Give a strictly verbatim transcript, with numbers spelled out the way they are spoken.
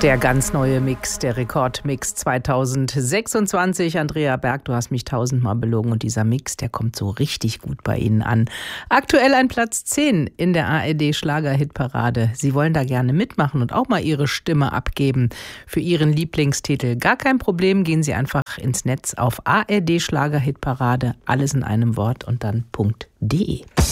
Der ganz neue Mix, der Rekordmix zweitausendsechsundzwanzig. Andrea Berg, du hast mich tausendmal belogen und dieser Mix, der kommt so richtig gut bei Ihnen an. Aktuell ein Platz zehn in der A R D-Schlager-Hitparade. Sie wollen da gerne mitmachen und auch mal Ihre Stimme abgeben für Ihren Lieblingstitel. Gar kein Problem, gehen Sie einfach ins Netz auf A R D Schlager-Hitparade, alles in einem Wort und dann .de.